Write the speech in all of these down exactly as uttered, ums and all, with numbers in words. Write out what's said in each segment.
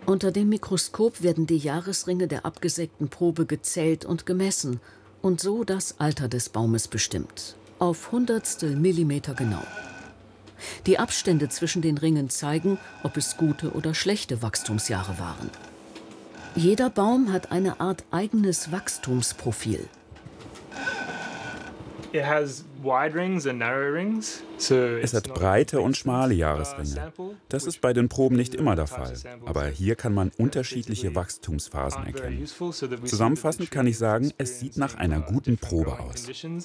Unter dem Mikroskop werden die Jahresringe der abgesägten Probe gezählt und gemessen und so das Alter des Baumes bestimmt. Auf Hundertstel Millimeter genau. Die Abstände zwischen den Ringen zeigen, ob es gute oder schlechte Wachstumsjahre waren. Jeder Baum hat eine Art eigenes Wachstumsprofil. Es hat breite und schmale Jahresringe. Das ist bei den Proben nicht immer der Fall, aber hier kann man unterschiedliche Wachstumsphasen erkennen. Zusammenfassend kann ich sagen, es sieht nach einer guten Probe aus.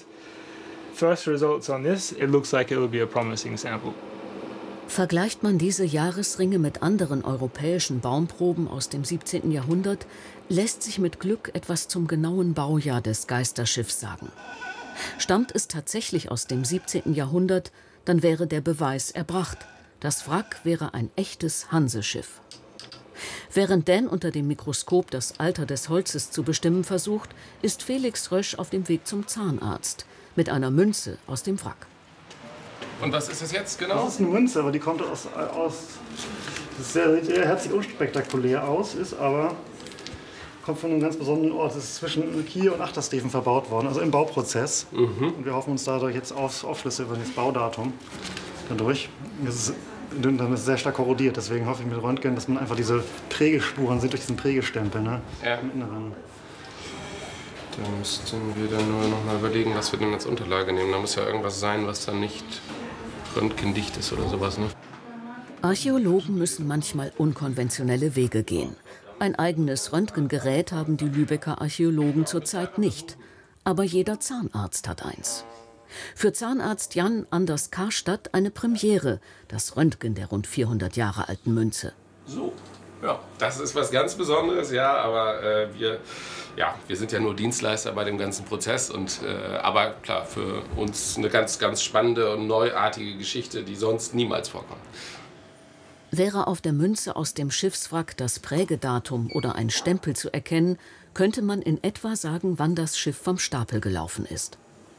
Vergleicht man diese Jahresringe mit anderen europäischen Baumproben aus dem siebzehnten Jahrhundert, lässt sich mit Glück etwas zum genauen Baujahr des Geisterschiffs sagen. Stammt es tatsächlich aus dem siebzehnten Jahrhundert, dann wäre der Beweis erbracht. Das Wrack wäre ein echtes Hanseschiff. Während Dan unter dem Mikroskop das Alter des Holzes zu bestimmen versucht, ist Felix Rösch auf dem Weg zum Zahnarzt mit einer Münze aus dem Wrack. Und was ist es jetzt genau? Das ist eine Münze, aber die kommt aus... aus das sehr, sehr herzlich unspektakulär aus, ist aber... kommt von einem ganz besonderen Ort. Es ist zwischen Kiel und Achtersteven verbaut worden, also im Bauprozess. Mhm. Und wir hoffen uns dadurch jetzt auf Aufschlüsse über das Baudatum dadurch. Das ist, dann ist es sehr stark korrodiert, deswegen hoffe ich mit Röntgen, dass man einfach diese Prägespuren sieht durch diesen Prägestempel, ne? Ja. Im Inneren. Da müssten wir dann nur noch mal überlegen, was wir denn als Unterlage nehmen. Da muss ja irgendwas sein, was dann nicht röntgendicht ist oder sowas, ne? Archäologen müssen manchmal unkonventionelle Wege gehen. Ein eigenes Röntgengerät haben die Lübecker Archäologen zurzeit nicht. Aber jeder Zahnarzt hat eins. Für Zahnarzt Jan Anders Karstadt eine Premiere, das Röntgen der rund vierhundert Jahre alten Münze. So, ja, das ist was ganz Besonderes, ja, aber äh, wir, ja, wir sind ja nur Dienstleister bei dem ganzen Prozess. Und, äh, aber klar, für uns eine ganz, ganz spannende und neuartige Geschichte, die sonst niemals vorkommt. Wäre auf der Münze aus dem Schiffswrack das Prägedatum oder ein Stempel zu erkennen, könnte man in etwa sagen, wann das Schiff vom Stapel gelaufen ist.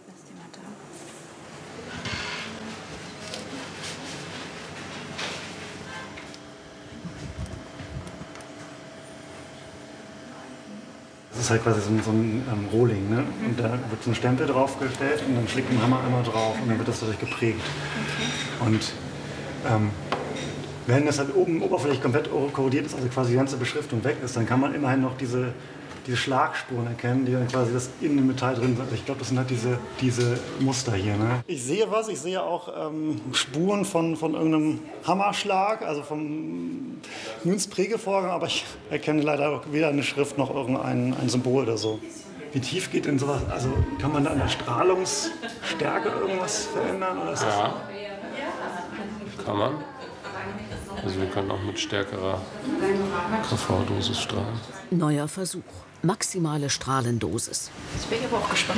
Das ist halt quasi so ein, so ein ähm, Rohling, ne? Und da wird so ein Stempel draufgestellt und dann schlägt ein Hammer einmal drauf und dann wird das dadurch geprägt. Und ähm, wenn das halt oben oberflächlich komplett korrodiert ist, also quasi die ganze Beschriftung weg ist, dann kann man immerhin noch diese, diese Schlagspuren erkennen, die dann quasi das in dem Metall drin sind. Ich glaube, das sind halt diese, diese Muster hier. Ne? Ich sehe was, ich sehe auch ähm, Spuren von, von irgendeinem Hammerschlag, also vom Münzprägevorgang, aber ich erkenne leider weder eine Schrift noch irgendein ein Symbol oder so. Wie tief geht denn sowas? Also kann man da an der Strahlungsstärke irgendwas verändern? Oder ist das ja, kann man. Also wir können auch mit stärkerer K V-Dosis strahlen. Neuer Versuch. Maximale Strahlendosis. Jetzt bin ich aber auch gespannt.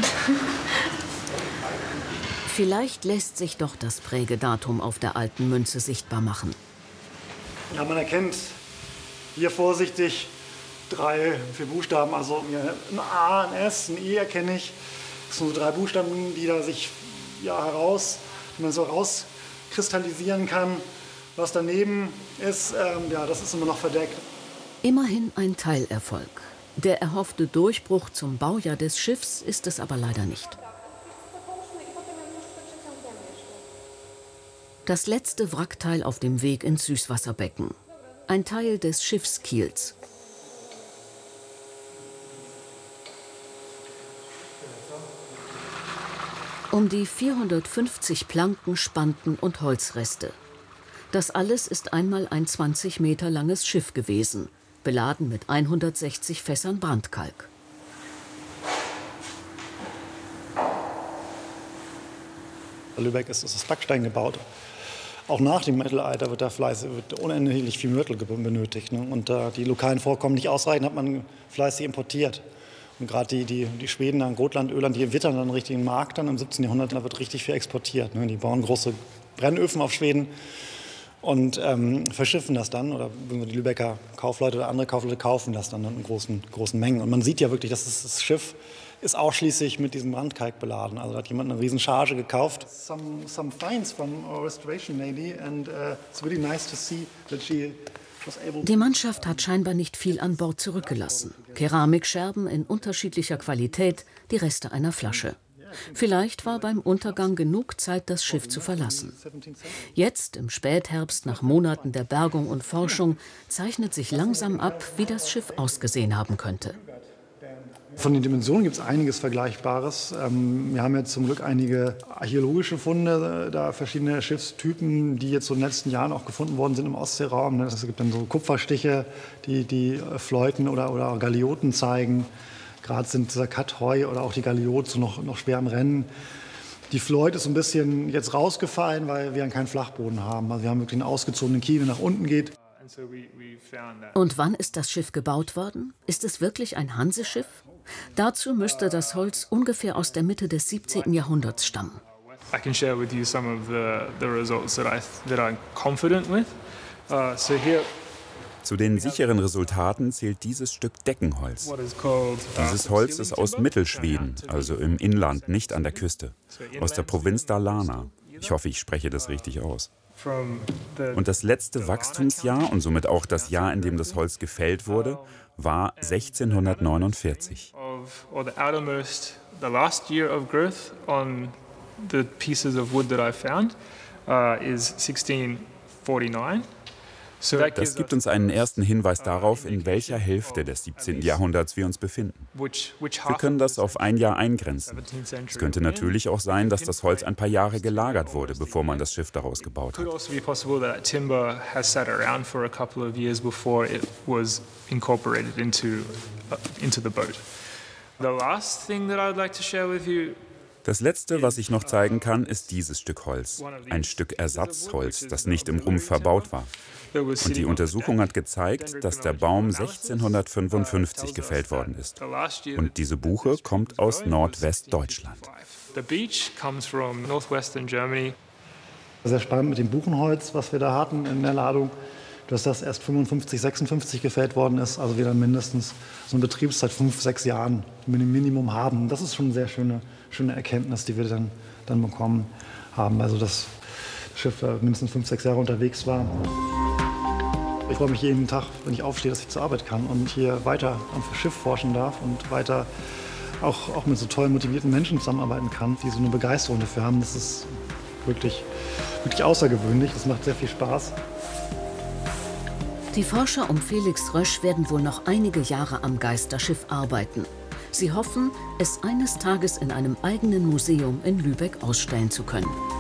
Vielleicht lässt sich doch das Prägedatum auf der alten Münze sichtbar machen. Ja, man erkennt hier vorsichtig drei, vier Buchstaben. Also ein A, ein S, ein E erkenne ich. Das sind so drei Buchstaben, die da sich ja, heraus, die man so rauskristallisieren kann. Was daneben ist, ähm, ja, das ist immer noch verdeckt. Immerhin ein Teilerfolg. Der erhoffte Durchbruch zum Baujahr des Schiffs ist es aber leider nicht. Das letzte Wrackteil auf dem Weg ins Süßwasserbecken. Ein Teil des Schiffskiels. Um die vierhundertfünfzig Planken, Spanten und Holzreste. Das alles ist einmal ein zwanzig Meter langes Schiff gewesen, beladen mit hundertsechzig Fässern Brandkalk. Lübeck ist aus Backstein gebaut. Auch nach dem Mittelalter wird da fleißig, wird unendlich viel Mörtel benötigt. Ne? Und da die lokalen Vorkommen nicht ausreichen, hat man fleißig importiert. Und gerade die, die, die Schweden, dann Gotland, Öland, die wittern dann einen richtigen Markt dann im siebzehnten Jahrhundert, da wird richtig viel exportiert. Ne? Die bauen große Brennöfen auf Schweden und ähm, verschiffen das dann. Oder die Lübecker Kaufleute oder andere Kaufleute kaufen das dann in großen, großen Mengen. Und man sieht ja wirklich, dass das, das Schiff ist ausschließlich mit diesem Brandkalk beladen. Also da hat jemand eine riesen Charge gekauft. Some, some finds from our restoration lady and uh, it's really nice to see that she Die Mannschaft hat scheinbar nicht viel an Bord zurückgelassen. Keramikscherben in unterschiedlicher Qualität, die Reste einer Flasche. Vielleicht war beim Untergang genug Zeit, das Schiff zu verlassen. Jetzt, im Spätherbst, nach Monaten der Bergung und Forschung, zeichnet sich langsam ab, wie das Schiff ausgesehen haben könnte. Von den Dimensionen gibt es einiges Vergleichbares. Wir haben jetzt zum Glück einige archäologische Funde, da verschiedene Schiffstypen, die jetzt so in den letzten Jahren auch gefunden worden sind im Ostseeraum. Es gibt dann so Kupferstiche, die, die Fleuten oder, oder Galioten zeigen. Gerade sind dieser Kathoi oder auch die Galiote noch, noch schwer im Rennen. Die Fleut ist ein bisschen jetzt rausgefallen, weil wir keinen Flachboden haben. Also wir haben wirklich einen ausgezogenen Kiel, der nach unten geht. Und wann ist das Schiff gebaut worden? Ist es wirklich ein Hanseschiff? Dazu müsste das Holz ungefähr aus der Mitte des siebzehnten Jahrhunderts stammen. I can share with you some of the, the results that, I, that I'm confident with. Uh, so here Zu den sicheren Resultaten zählt dieses Stück Deckenholz. Dieses Holz ist aus Mittelschweden, also im Inland, nicht an der Küste, aus der Provinz Dalarna. Ich hoffe, ich spreche das richtig aus. Und das letzte Wachstumsjahr und somit auch das Jahr, in dem das Holz gefällt wurde, war sechzehnhundertneunundvierzig. Das gibt uns einen ersten Hinweis darauf, in welcher Hälfte des siebzehnten Jahrhunderts wir uns befinden. Wir können das auf ein Jahr eingrenzen. Es könnte natürlich auch sein, dass das Holz ein paar Jahre gelagert wurde, bevor man das Schiff daraus gebaut hat. Das Letzte, was ich noch zeigen kann, ist dieses Stück Holz. Ein Stück Ersatzholz, das nicht im Rumpf verbaut war. Und die Untersuchung hat gezeigt, dass der Baum sechzehnhundertfünfundfünfzig gefällt worden ist. Und diese Buche kommt aus Nordwestdeutschland. Sehr spannend mit dem Buchenholz, was wir da hatten in der Ladung, dass das erst fünfundfünfzig, sechsundfünfzig gefällt worden ist. Also wir dann mindestens so eine Betriebszeit fünf, sechs Jahren mit dem Minimum haben. Das ist schon eine sehr schöne, schöne Erkenntnis, die wir dann, dann bekommen haben. Also dass das Schiff mindestens fünf, sechs Jahre unterwegs war. Ich freue mich jeden Tag, wenn ich aufstehe, dass ich zur Arbeit kann und hier weiter am Schiff forschen darf und weiter auch, auch mit so tollen, motivierten Menschen zusammenarbeiten kann, die so eine Begeisterung dafür haben. Das ist wirklich, wirklich außergewöhnlich. Das macht sehr viel Spaß. Die Forscher um Felix Rösch werden wohl noch einige Jahre am Geisterschiff arbeiten. Sie hoffen, es eines Tages in einem eigenen Museum in Lübeck ausstellen zu können.